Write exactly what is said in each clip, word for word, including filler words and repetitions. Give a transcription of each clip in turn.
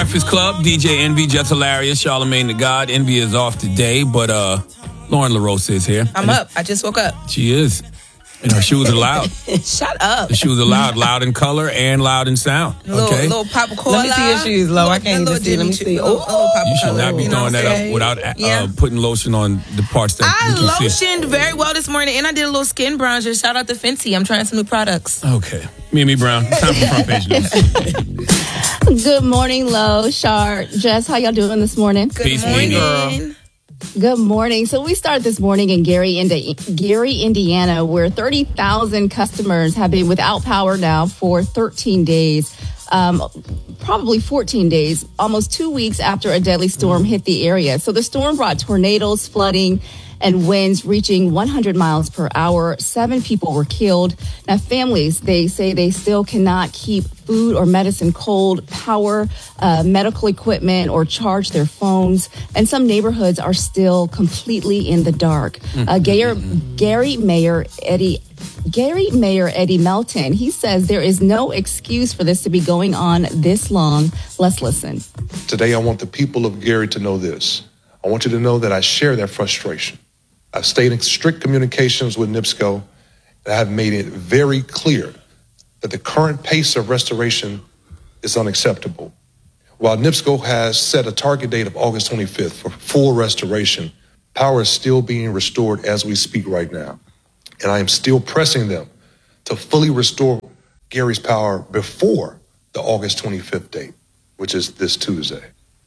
Breakfast Club, D J Envy, Just Hilarious, Charlamagne the God. Envy is off today, but uh, Lauren LaRosa is here. I'm up. I just woke up. She is. And her shoes are loud. Shut up. The shoes are loud. Loud in color and loud in sound. Okay? Little, little Papa Cola. Let me see your shoes, Lo. I can't even see. Let me see. Oh, you should not be throwing that up without uh, yeah. putting lotion on the parts that I we can lotioned see. very well this morning, and I did a little skin bronzer. Shout out to Fenty. I'm trying some new products. Okay. Mimi Brown, time for Front Page News. Good morning, Lo, Char, Jess. How y'all doing this morning? Good Peace, morning. Mimi. Good morning. So we started this morning in Gary, Indi- Gary, Indiana, where thirty thousand customers have been without power now for thirteen days, um, probably fourteen days, almost two weeks after a deadly storm hit the area. So the storm brought tornadoes, flooding, and winds reaching one hundred miles per hour. Seven people were killed. Now, families, they say they still cannot keep food or medicine cold, power, uh, medical equipment, or charge their phones. And some neighborhoods are still completely in the dark. Uh, Gary, Gary Mayor Eddie Gary Mayor Eddie Melton, he says there is no excuse for this to be going on this long. Let's listen. Today, I want the people of Gary to know this. I want you to know that I share their frustration. I've stayed in strict communications with NIPSCO, and I have made it very clear that the current pace of restoration is unacceptable. While NIPSCO has set a target date of August twenty-fifth for full restoration, power is still being restored as we speak right now. And I am still pressing them to fully restore Gary's power before the August twenty-fifth date, which is this Tuesday.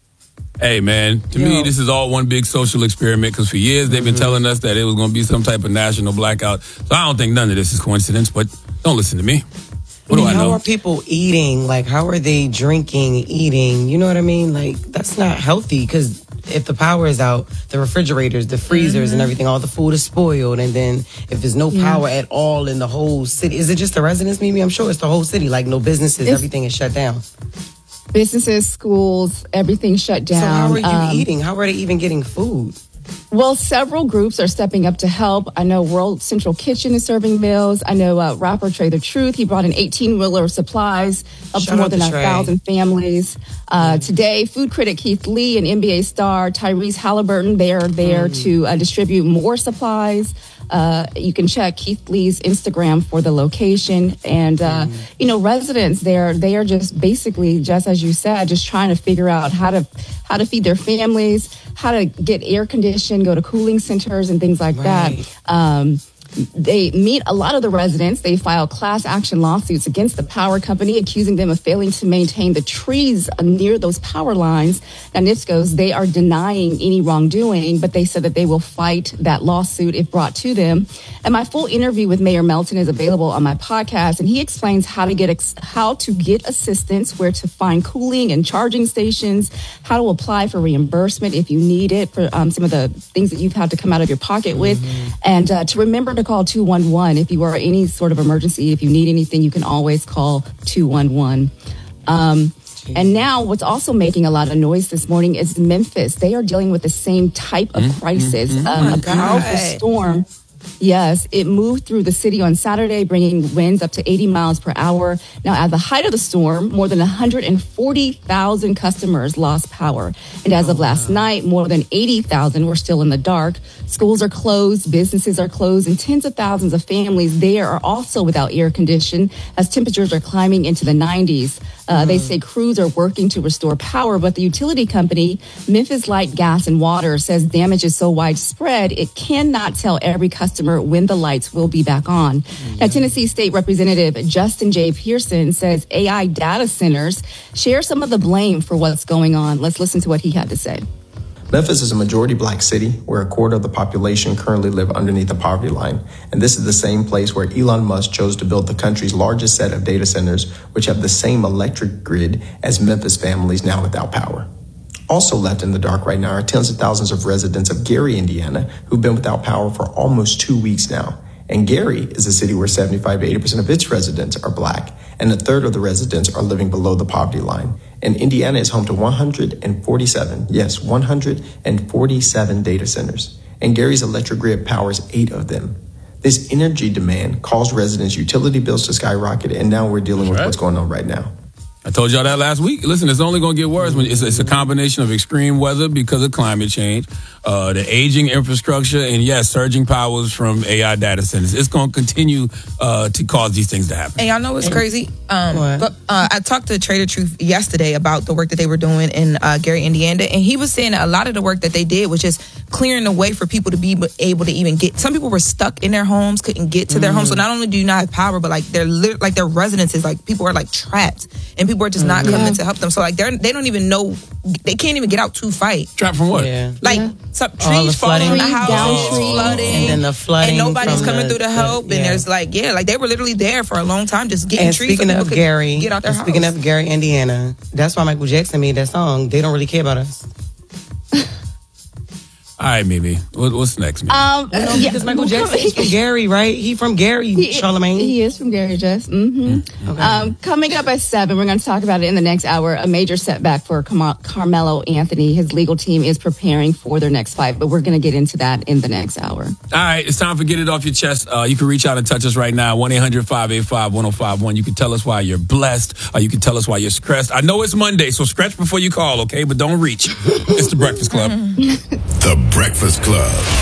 Hey, man, to Yo. me, this is all one big social experiment because for years they've been mm-hmm. telling us that it was going to be some type of national blackout. So I don't think none of this is coincidence, but don't listen to me. What I mean, do I how know? are people eating? Like, how are they drinking, eating? You know what I mean? Like, that's not healthy because if the power is out, the refrigerators, the freezers, mm-hmm. and everything, all the food is spoiled. And then if there's no power yeah. at all in the whole city, is it just the residents, Mimi? I'm sure it's the whole city. Like, no businesses, it's- everything is shut down. Businesses, schools, everything shut down. So how are you um, eating? How are they even getting food? Well, several groups are stepping up to help. I know World Central Kitchen is serving meals. I know uh, rapper Trey the Truth. He brought an eighteen-wheeler of supplies up Shout to more out than to a Trey. thousand families. Uh, mm. Today, food critic Keith Lee and N B A star Tyrese Halliburton, they are there mm. to uh, distribute more supplies. Uh, you can check Keith Lee's Instagram for the location. And, uh, mm. you know, residents there, they are just basically, just as you said, just trying to figure out how to how to feed their families, how to get air conditioned, go to cooling centers and things like right. that. Um, they meet a lot of the residents. They file class action lawsuits against the power company, accusing them of failing to maintain the trees near those power lines. Now, NIPSCO's, they are denying any wrongdoing, but they said that they will fight that lawsuit if brought to them. And my full interview with Mayor Melton is available on my podcast, and he explains how to get ex- how to get assistance, where to find cooling and charging stations, how to apply for reimbursement if you need it for um, some of the things that you've had to come out of your pocket with, mm-hmm. and uh, to remember to call two one one if you are any sort of emergency. If you need anything, you can always call two one one. Um, and now what's also making a lot of noise this morning is Memphis. They are dealing with the same type of mm-hmm. crisis. Mm-hmm. Um, oh a powerful God. storm. Yes, it moved through the city on Saturday, bringing winds up to eighty miles per hour. Now, at the height of the storm, more than one hundred forty thousand customers lost power. And as of last night, more than eighty thousand were still in the dark. Schools are closed, businesses are closed, and tens of thousands of families there are also without air conditioning as temperatures are climbing into the nineties. Uh, mm-hmm. They say crews are working to restore power, but the utility company, Memphis Light, Gas, and Water, says damage is so widespread it cannot tell every customer when the lights will be back on. Mm-hmm. Now, Tennessee State Representative Justin J. Pearson says A I data centers share some of the blame for what's going on. Let's listen to what he had to say. Memphis is a majority black city where a quarter of the population currently live underneath the poverty line. And this is the same place where Elon Musk chose to build the country's largest set of data centers, which have the same electric grid as Memphis families now without power. Also left in the dark right now are tens of thousands of residents of Gary, Indiana, who've been without power for almost two weeks now. And Gary is a city where seventy-five to eighty percent of its residents are black, and a third of the residents are living below the poverty line. And Indiana is home to one hundred forty-seven, yes, one hundred forty-seven data centers. And Gary's electric grid powers eight of them. This energy demand caused residents' utility bills to skyrocket, and now we're dealing That's with right. what's going on right now. I told y'all that last week. Listen, it's only going to get worse. When it's, it's a combination of extreme weather because of climate change, uh, the aging infrastructure, and yes, surging powers from A I data centers. It's going to continue uh, to cause these things to happen. And y'all know what's crazy? Um, What? but, uh, I talked to Trader Truth yesterday about the work that they were doing in uh, Gary, Indiana, and he was saying that a lot of the work that they did was just clearing the way for people to be able to even get. Some people were stuck in their homes, couldn't get to their homes. So not only do you not have power, but like their lit- like their residences, like people are like trapped, and people are just not coming to help them. So like they they don't even know, they can't even get out to fight. Trapped from what? Yeah. Like Yeah. some All the trees falling on the flooding. house, Down trees. flooding, And then the flooding and nobody's from coming the- through to the- help. And yeah. there's like, yeah, like they were literally there for a long time, just getting And trees. speaking so people of could Gary, get out their and speaking house. of Gary, Indiana, that's why Michael Jackson made that song. They don't really care about us. All right, Mimi. What, what's next, Mimi? Um, No, yeah. because Michael Jackson is from Gary, right? He from Gary, He- Charlemagne. He is from Gary, Jess. Mm-hmm. Okay. Um, coming up at seven, we're going to talk about it in the next hour. A major setback for Car- Carmelo Anthony. His legal team is preparing for their next fight, but we're going to get into that in the next hour. All right, it's time for Get It Off Your Chest. Uh, you can reach out and touch us right now, one eight hundred five eight five one oh five one. You can tell us why you're blessed, or you can tell us why you're stressed. I know it's Monday, so scratch before you call, okay? But don't reach. It's The Breakfast Club. The Breakfast Club.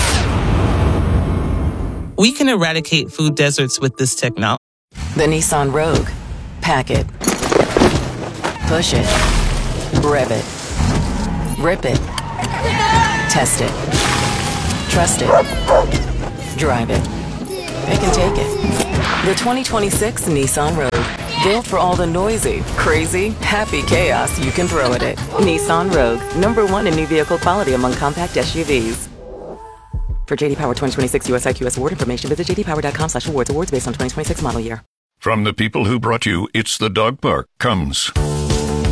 We can eradicate food deserts with this technology. The Nissan Rogue. Pack it. Push it. Rev it. Rip it. Test it. Trust it. Drive it. Pick and take it. The twenty twenty-six Nissan Rogue. Built for all the noisy, crazy, happy chaos you can throw at it. Nissan Rogue. Number one in new vehicle quality among compact S U Vs. For J D Power twenty twenty-six U S I Q S award information, visit j d power dot com slash awards. Awards based on twenty twenty-six model year. From the people who brought you It's the Dog Park comes